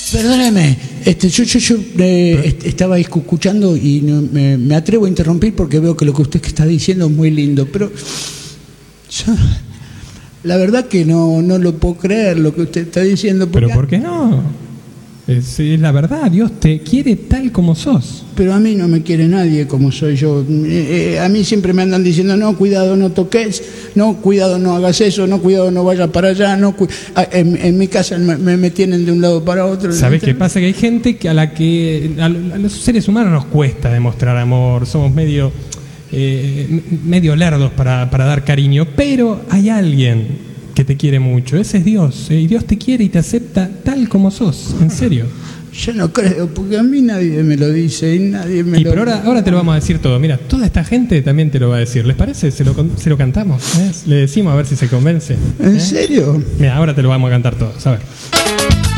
Perdóneme, yo estaba escuchando y me atrevo a interrumpir porque veo que lo que usted está diciendo es muy lindo, pero yo, la verdad que no lo puedo creer lo que usted está diciendo. ¿Pero por qué no? Es la verdad, Dios te quiere tal como sos. Pero a mí no me quiere nadie como soy yo. A mí siempre me andan diciendo, no, cuidado, no toques, no, cuidado, no hagas eso, no, cuidado, no vayas para allá. No, en mi casa me tienen de un lado para otro. ¿Sabés qué pasa? Que hay gente a los seres humanos nos cuesta demostrar amor. Somos medio lerdos para dar cariño, pero hay alguien que te quiere mucho, ese es Dios, y Dios te quiere y te acepta tal como sos, en serio. Yo no creo, porque a mí nadie me lo dice y nadie me lo... Pero ahora te lo vamos a decir todo. Mira, toda esta gente también te lo va a decir. ¿Les parece? Se lo cantamos, ¿eh? Le decimos a ver si se convence. ¿En serio? Mira, ahora te lo vamos a cantar todos, a ver.